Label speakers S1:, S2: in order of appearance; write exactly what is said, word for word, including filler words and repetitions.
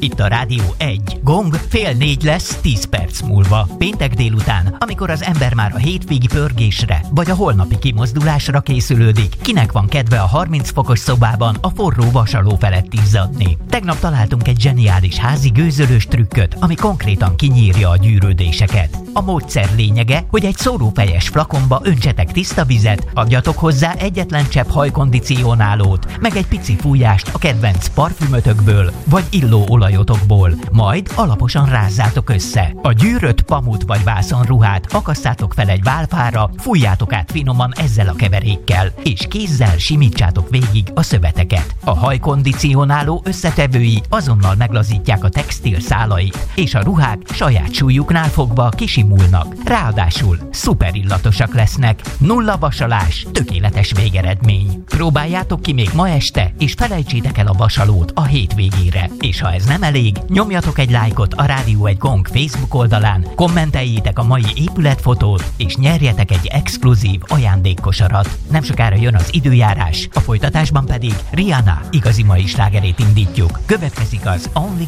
S1: Itt a Rádió egy. Gong fél négy lesz tíz perc múlva. Péntek délután, amikor az ember már a hétvégi pörgésre vagy a holnapi kimozdulásra készülődik, kinek van kedve a harminc fokos szobában a forró vasaló felett izzadni. Tegnap találtunk egy zseniális házi gőzölős trükköt, ami konkrétan kinyírja a gyűrődéseket. A módszer lényege, hogy egy szórófejes flakonba öntsetek tiszta vizet, adjatok hozzá egyetlen csepp hajkondicionálót, meg egy pici fújást a kedvenc parfümötökből vagy illóolajotokból, majd alaposan rázzátok össze. A gyűrött pamut vagy vászonruhát akasszátok fel egy válfára, fújjátok át finoman ezzel a keverékkel, és kézzel simítsátok végig a szöveteket. A hajkondicionáló összetevői azonnal meglazítják a textil szálait, és a ruhák saját súlyuknál fogva kisimulnak. Ráadásul szuper illatosak lesznek. Nulla vasalás, tökéletes végeredmény. Próbáljátok ki még ma este, és felejtsétek el a vasalót a hétvégére. És ha ez nem elég, nyomjatok egy lájkot a Rádió egy Gong Facebook oldalán, kommenteljétek a mai épületfotót, és nyerjetek egy exkluzív ajándékkosarat. Nem sokára jön az időjárás, a folytatásban pedig Rihanna igazi mai slágerét indítjuk. Következik az Only